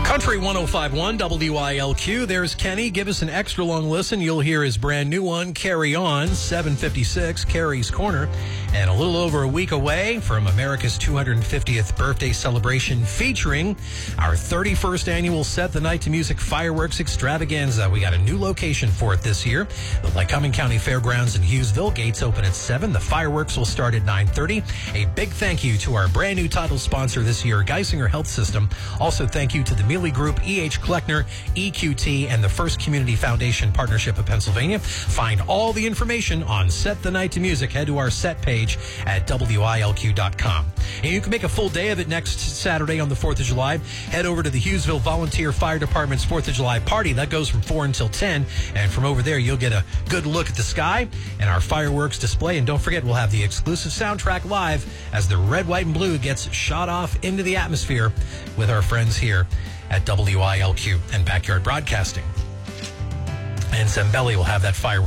Country 105.1 WILQ. There's Kenny. Give us an extra long listen. You'll hear his brand new one, Carry On, 7:56, Carrie's Corner. And a little over a week away from America's 250th birthday celebration featuring our 31st annual Set the Night to Music Fireworks Extravaganza. We got a new location for it this year. The Lycoming County Fairgrounds in Hughesville. Gates open at 7. The fireworks will start at 9:30. A big thank you to our brand new title sponsor this year, Geisinger Health System. Also thank you to the Mealy Group, E.H. Kleckner, EQT, and the First Community Foundation Partnership of Pennsylvania. Find all the information on Set the Night to Music. Head to our set page at WILQ.com. And you can make a full day of it next Saturday on the 4th of July. Head over to the Hughesville Volunteer Fire Department's 4th of July party. That goes from 4 until 10. And from over there, you'll get a good look at the sky and our fireworks display. And don't forget, we'll have the exclusive soundtrack live as the red, white, and blue gets shot off into the atmosphere with our friends here at WILQ and Backyard Broadcasting. And Zambelli will have that fireworks